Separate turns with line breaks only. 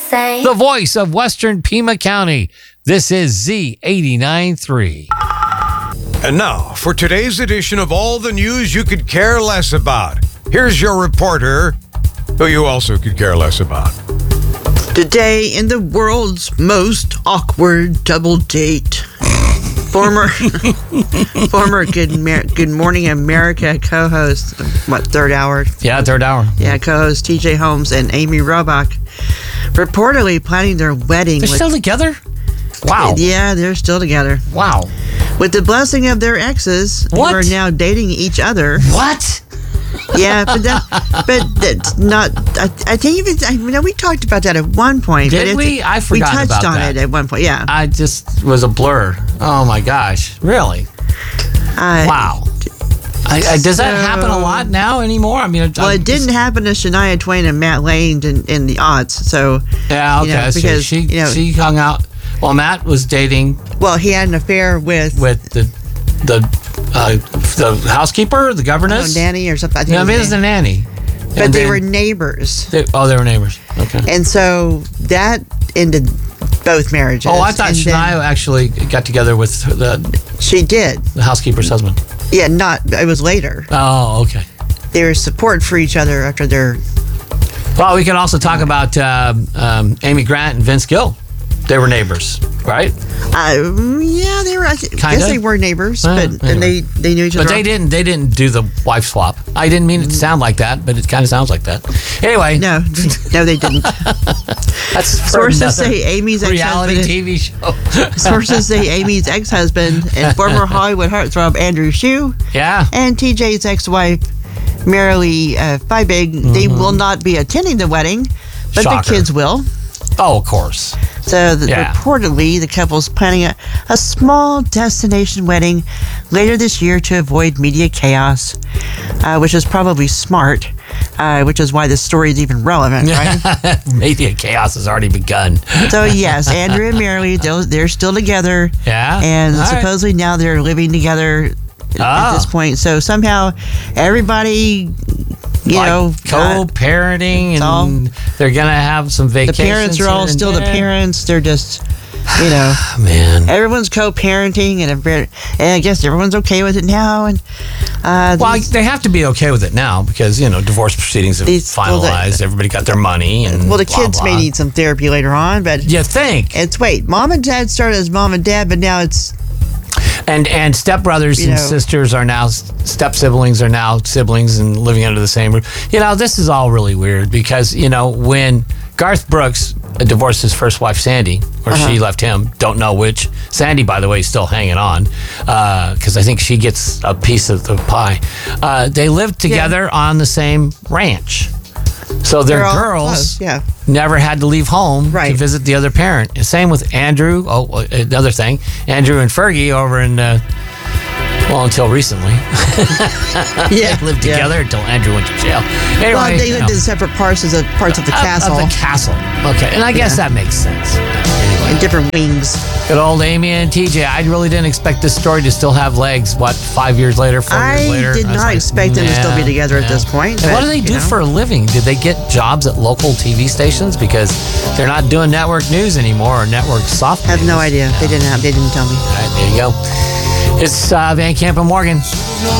say.
The voice of Western Pima County. This is Z89.3.
And now, for today's edition of all the news you could care less about, here's your reporter, who you also could care less about.
Today, in the world's most awkward double date, former Good Morning America co-host, third hour?
Yeah, third hour.
Yeah, co-host TJ Holmes and Amy Robach reportedly planning their wedding.
They're still together? Wow.
Yeah, they're still together.
Wow.
With the blessing of their exes, who are now dating each other.
What?
Yeah, but that's not. I think even we talked about that at one point.
Did we? I forgot about that.
We touched on it at one point. Yeah.
I just was a blur. Oh my gosh! Really? Wow. Does that happen a lot now anymore? I mean,
well, it didn't happen to Shania Twain and Matt Lane in the aughts. So
yeah, okay.
Because
she hung out. Well, Matt was dating.
Well, he had an affair with
the housekeeper, the governess,
nanny or something.
I mean, it was the nanny.
But they were neighbors.
They were neighbors. Okay.
And so that ended both marriages.
Oh, I thought Shania actually got together with
She did.
The housekeeper's husband.
Yeah, it was later.
Oh, okay.
They were support for each other after their.
Well, we can also talk about Amy Grant and Vince Gill. They were neighbors, right?
Yeah, they were. I guess they were neighbors, but anyway. And they knew each other.
But they didn't do the wife swap. I didn't mean it to sound like that, but it kind of sounds like that. Anyway,
no, they didn't.
That's
sources say Amy's
reality TV show.
Sources say Amy's ex-husband and former Hollywood heartthrob Andrew Shue, and TJ's ex-wife Marilee Fiebig. They will not be attending the wedding, but the kids will.
Oh, of course.
So reportedly, the couple's planning a small destination wedding later this year to avoid media chaos, which is probably smart, which is why this story is even relevant, right?
Media chaos has already begun.
So, yes, Andrew and Marilee, they're still together.
Yeah.
And supposedly now they're living together at this point. So somehow everybody...
co-parenting, and they're gonna have some vacations.
The parents are all still the parents. They're just,
man.
Everyone's co-parenting, and I guess everyone's okay with it now. And
they have to be okay with it now because divorce proceedings have finalized. Everybody got their money, and
the kids may need some therapy later on. But
you think
mom and dad started as mom and dad, but now it's.
And stepbrothers and sisters are now step-siblings are now siblings and living under the same roof. This is all really weird because, when Garth Brooks divorced his first wife, Sandy, or she left him, don't know which. Sandy, by the way, is still hanging on because I think she gets a piece of the pie. They lived together on the same ranch. So their girls never had to leave home to visit the other parent. And same with Andrew. Oh, another thing. Andrew and Fergie over in, until recently. They lived together until Andrew went to jail. Anyway,
they lived in separate parts of the castle.
Of the castle. Okay. And I guess that makes sense. Anyway.
In different wings.
Good old Amy and TJ. I really didn't expect this story to still have legs. 5 years later, 4 years later?
I did not expect them to still be together at this point.
And what do they do for a living? Did they get jobs at local TV stations? Because they're not doing network news anymore or network soft news.
I have no idea. They didn't tell me.
All right, there you go. It's Van Camp and Morgan.